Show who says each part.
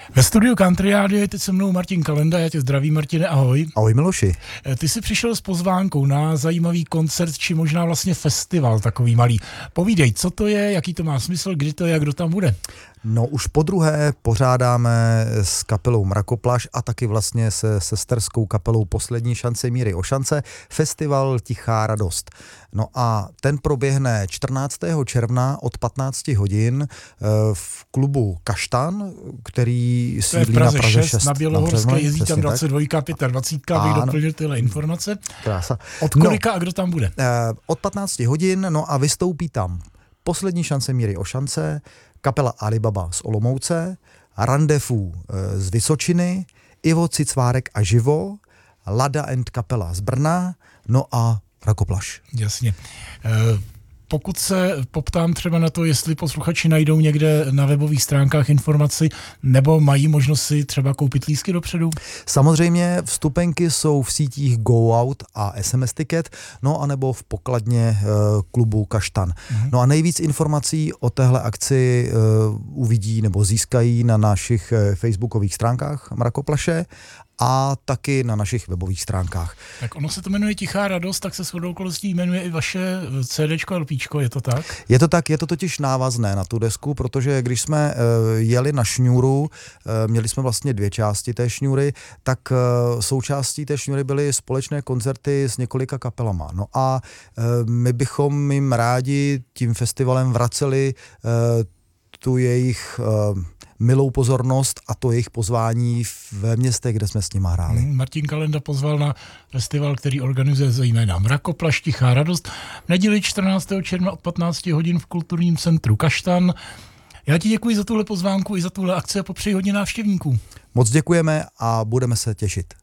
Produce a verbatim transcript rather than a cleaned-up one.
Speaker 1: Ve studiu Country Rádia je teď se mnou Martin Kalenda, já tě zdravím, Martine, ahoj.
Speaker 2: Ahoj Miloši.
Speaker 1: Ty jsi přišel s pozvánkou na zajímavý koncert, či možná vlastně festival takový malý. Povídej, co to je, jaký to má smysl, kdy to je a kdo tam bude?
Speaker 2: No už podruhé pořádáme s kapelou Mrakoplaš a taky vlastně se sesterskou kapelou Poslední šance Míry Ošance festival Tichá radost. No a ten proběhne čtrnáctého června od patnácti hodin v klubu Kaštan, který sídlí na Praze šest.
Speaker 1: Na Bělohorské jezdí tam dvacet dva, dvacet pět, abych doplnil tyhle informace.
Speaker 2: Krása.
Speaker 1: Od kolika no, a kdo tam bude?
Speaker 2: Od patnácti hodin, no a vystoupí tam Poslední šance Míry Ošance, kapela Alibaba z Olomouce, Randevu z Vysočiny, Ivo Cicvárek a Živo, Lada and kapela z Brna, no a Mrakoplaš.
Speaker 1: Jasně. E- Pokud se poptám třeba na to, jestli posluchači najdou někde na webových stránkách informaci, nebo mají možnost si třeba koupit lístky dopředu?
Speaker 2: Samozřejmě vstupenky jsou v sítích Go Out a S M S Ticket, no a nebo v pokladně uh, klubu Kaštan. Mhm. No a nejvíc informací o téhle akci uh, uvidí nebo získají na našich uh, facebookových stránkách Mrakoplaše a taky na našich webových stránkách.
Speaker 1: Tak ono se to jmenuje Tichá radost, tak se shodou okolností jmenuje i vaše CDčko a LPčko, je to tak?
Speaker 2: Je to tak, je to totiž návazné na tu desku, protože když jsme uh, jeli na šňůru, uh, měli jsme vlastně dvě části té šňůry, tak uh, součástí té šňůry byly společné koncerty s několika kapelama. No a uh, my bychom jim rádi tím festivalem vraceli uh, tu jejich uh, milou pozornost a to jejich pozvání ve městech, kde jsme s nimi hráli.
Speaker 1: Martin Kalenda pozval na festival, který organizuje zejména Mrakoplaš, Tichá radost. V neděli čtrnáctého června od patnácti hodin v kulturním centru Kaštan. Já ti děkuji za tuhle pozvánku i za tuhle akci a popřeji hodně návštěvníků.
Speaker 2: Moc děkujeme a budeme se těšit.